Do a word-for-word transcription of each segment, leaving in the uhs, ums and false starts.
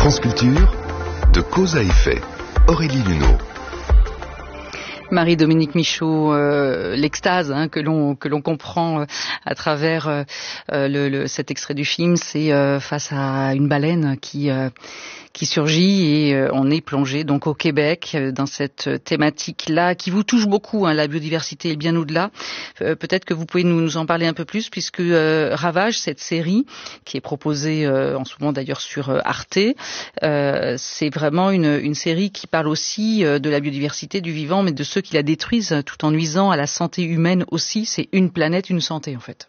France Culture, de cause à effet, Aurélie Luneau. Marie-Dominique Michaud, euh, l'extase hein, que l'on que l'on comprend euh, à travers euh, le, le, cet extrait du film, c'est euh, face à une baleine qui euh, qui surgit et euh, on est plongé donc au Québec euh, dans cette thématique-là qui vous touche beaucoup, hein, la biodiversité et bien au-delà. Euh, peut-être que vous pouvez nous, nous en parler un peu plus puisque euh, Ravage, cette série qui est proposée euh, en ce moment d'ailleurs sur euh, Arte, euh, c'est vraiment une, une série qui parle aussi euh, de la biodiversité, du vivant, mais de ceux qui la détruisent tout en nuisant à la santé humaine aussi. C'est une planète, une santé en fait.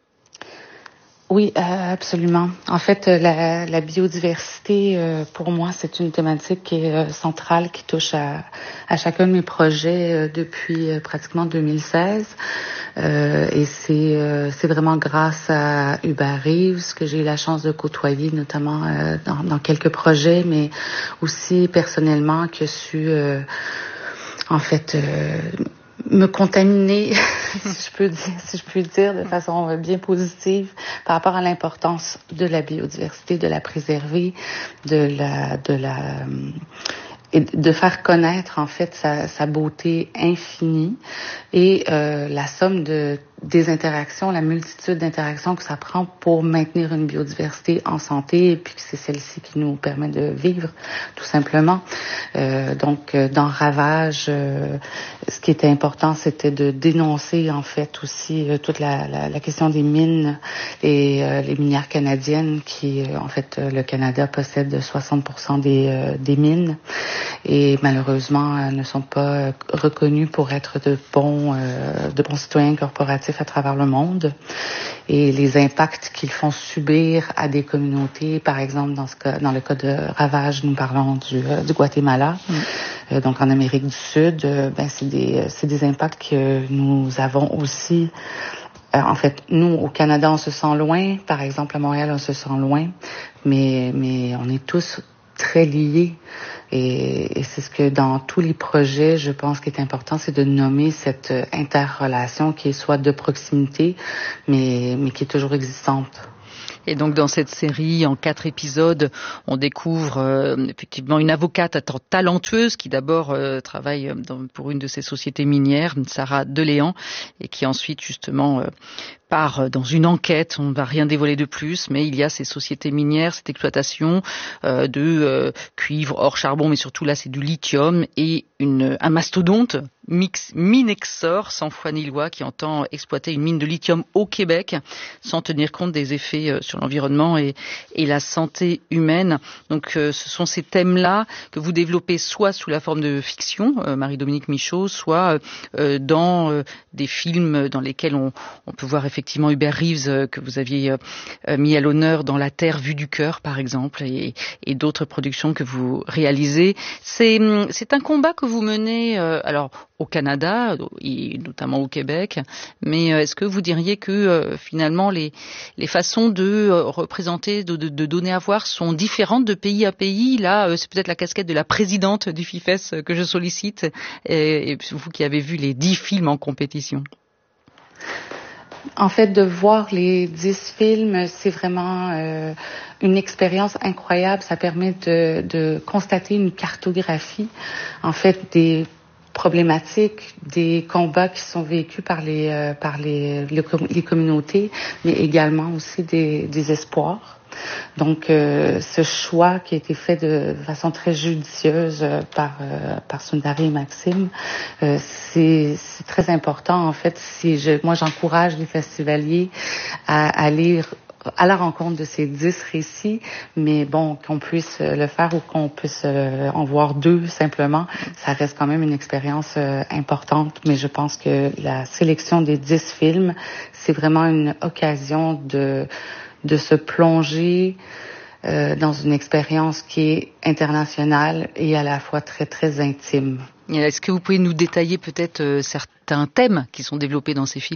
Oui, euh, absolument. En fait, la, la biodiversité, euh, pour moi, c'est une thématique qui est euh, centrale, qui touche à, à chacun de mes projets euh, depuis euh, pratiquement deux mille seize. Euh, et c'est, euh, c'est vraiment grâce à Hubert Reeves que j'ai eu la chance de côtoyer, notamment euh, dans, dans quelques projets, mais aussi personnellement que je suis, euh, en fait, euh, me contaminer, si je peux dire, si je puis dire, de façon bien positive par rapport à l'importance de la biodiversité, de la préserver, de la, de la, et de faire connaître en fait sa, sa beauté infinie et euh, la somme de des interactions, la multitude d'interactions que ça prend pour maintenir une biodiversité en santé et puis que c'est celle-ci qui nous permet de vivre tout simplement. Euh, donc dans Ravage, euh, ce qui était important, c'était de dénoncer en fait aussi euh, toute la, la, la question des mines et euh, les minières canadiennes qui euh, en fait euh, le Canada possède soixante pour cent des, euh, des mines et malheureusement euh, ne sont pas euh, reconnus pour être de bons euh, de bons citoyens corporatifs à travers le monde et les impacts qu'ils font subir à des communautés, par exemple dans ce cas, dans le cas de Ravage, nous parlons du, euh, du Guatemala, mm. euh, donc en Amérique du Sud, euh, ben c'est des c'est des impacts que nous avons aussi. Euh, en fait, nous au Canada, on se sent loin, par exemple à Montréal, on se sent loin, mais mais on est tous très liés. Et, et c'est ce que dans tous les projets, je pense qu'il est important, c'est de nommer cette interrelation qui est soit de proximité, mais, mais qui est toujours existante. Et donc dans cette série, en quatre épisodes, on découvre euh, effectivement une avocate talentueuse qui d'abord euh, travaille dans, pour une de ces sociétés minières, Sarah Deléan, et qui ensuite justement euh, part dans une enquête. On ne va rien dévoiler de plus, mais il y a ces sociétés minières, cette exploitation euh, de euh, cuivre, or, charbon, mais surtout là c'est du lithium et une, un mastodonte, Mix, Minexor, sans foi ni loi, qui entend exploiter une mine de lithium au Québec sans tenir compte des effets euh, sur l'environnement et, et la santé humaine. Donc euh, ce sont ces thèmes-là que vous développez soit sous la forme de fiction, euh, Marie-Dominique Michaud, soit euh, dans euh, des films dans lesquels on, on peut voir effectivement Hubert Reeves euh, que vous aviez euh, mis à l'honneur dans La Terre vue du cœur, par exemple, et, et d'autres productions que vous réalisez. C'est, c'est un combat que vous menez, euh, alors au Canada, et notamment au Québec, mais est-ce que vous diriez que euh, finalement les, les façons de euh, représenter, de, de, de donner à voir sont différentes de pays à pays? Là, euh, c'est peut-être la casquette de la présidente du FIFES que je sollicite, et, et vous qui avez vu les dix films en compétition. En fait, de voir les dix films, c'est vraiment euh, une expérience incroyable. Ça permet de, de constater une cartographie, en fait, des problématiques, des combats qui sont vécus par les euh, par les, les les communautés, mais également aussi des, des espoirs. Donc, euh, ce choix qui a été fait de façon très judicieuse euh, par euh, par Sundari et Maxime, euh, c'est c'est très important en fait. Si je, moi, j'encourage les festivaliers à aller à la rencontre de ces dix récits, mais bon, qu'on puisse le faire ou qu'on puisse en voir deux simplement, ça reste quand même une expérience importante. Mais je pense que la sélection des dix films, c'est vraiment une occasion de de se plonger euh, dans une expérience qui est internationale et à la fois très très intime. Est-ce que vous pouvez nous détailler peut-être euh, certains thèmes qui sont développés dans ces films ?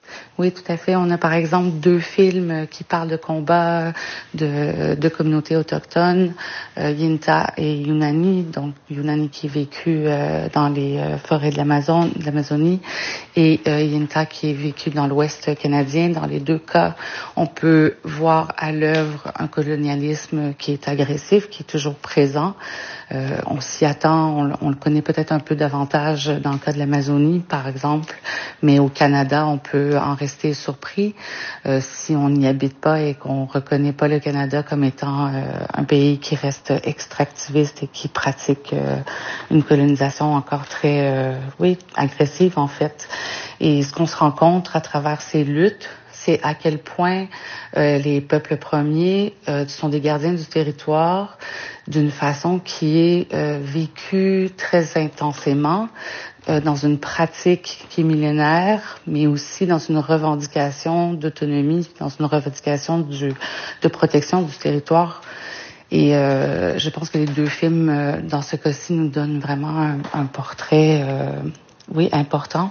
Oui, tout à fait. On a par exemple deux films qui parlent de combats de, de communautés autochtones, euh, Yinta et Yunani. Donc Yunani qui est vécu euh, dans les euh, forêts de l'Amazon, de l'Amazonie, et euh, Yinta qui est vécu dans l'Ouest canadien. Dans les deux cas, on peut voir à l'œuvre un colonialisme qui est agressif, qui est toujours présent. Euh, on s'y attend, on, on le connaît peut-être un peu davantage dans le cas de l'Amazonie, par exemple, mais au Canada, on peut en rester surpris euh, si on n'y habite pas et qu'on reconnaît pas le Canada comme étant euh, un pays qui reste extractiviste et qui pratique euh, une colonisation encore très, euh, oui, agressive en fait. Et ce qu'on se rencontre à travers ces luttes, c'est à quel point euh, les peuples premiers euh, sont des gardiens du territoire d'une façon qui est euh, vécue très intensément euh, dans une pratique qui est millénaire, mais aussi dans une revendication d'autonomie, dans une revendication du, de protection du territoire. Et euh, je pense que les deux films, euh, dans ce cas-ci, nous donnent vraiment un, un portrait, euh, oui, important.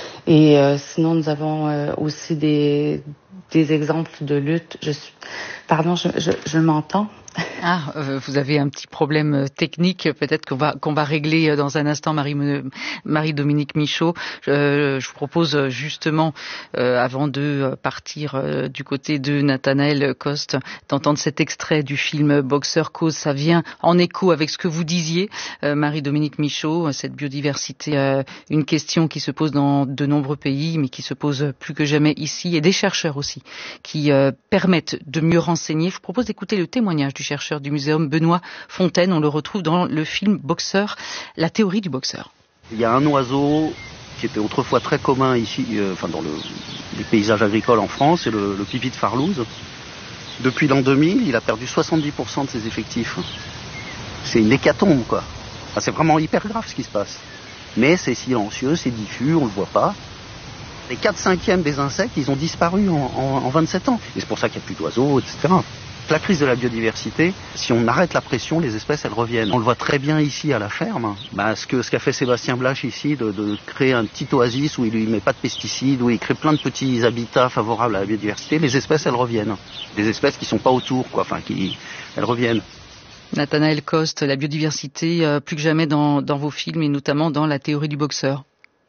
Et euh, sinon, nous avons euh, aussi des, des exemples de lutte. Je suis, pardon, je, je, je m'entends. Ah, euh, vous avez un petit problème technique, peut-être qu'on va qu'on va régler dans un instant, Marie Marie-Dominique Michaud. Euh, je vous propose justement, euh, avant de partir euh, du côté de Nathanaël Coste, d'entendre cet extrait du film Boxeur Cause. Ça vient en écho avec ce que vous disiez, euh, Marie-Dominique Michaud, cette biodiversité, euh, une question qui se pose dans de nombreux pays, mais qui se pose plus que jamais ici, et des chercheurs aussi, qui euh, permettent de mieux renseigner. Je vous propose d'écouter le témoignage du chercheur du muséum Benoît Fontaine. On le retrouve dans le film Boxeur, la théorie du boxeur. Il y a un oiseau qui était autrefois très commun ici, euh, enfin dans le, les paysages agricoles en France, c'est le, le pipi de Farlouse. Depuis l'an deux mille, il a perdu soixante-dix pour cent de ses effectifs. C'est une hécatombe, quoi. Enfin, c'est vraiment hyper grave ce qui se passe. Mais c'est silencieux, c'est diffus, on le voit pas. Les quatre cinquièmes des insectes, ils ont disparu en, en, en vingt-sept ans. Et c'est pour ça qu'il n'y a plus d'oiseaux, et cetera. La crise de la biodiversité, si on arrête la pression, les espèces, elles reviennent. On le voit très bien ici à la ferme. Bah, ce que ce qu'a fait Sébastien Blache ici, de, de créer un petit oasis où il ne met pas de pesticides, où il crée plein de petits habitats favorables à la biodiversité, les espèces, elles reviennent. Des espèces qui sont pas autour, quoi. Enfin, qui, elles reviennent. Nathanaël Coste, la biodiversité, euh, plus que jamais dans, dans vos films, et notamment dans la théorie du boxeur.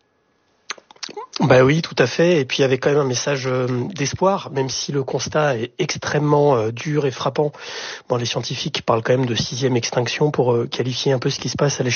Bah oui, tout à fait. Et puis il y avait quand même un message euh, d'espoir, même si le constat est extrêmement euh, dur et frappant. Bon, les scientifiques parlent quand même de sixième extinction pour euh, qualifier un peu ce qui se passe à l'échelle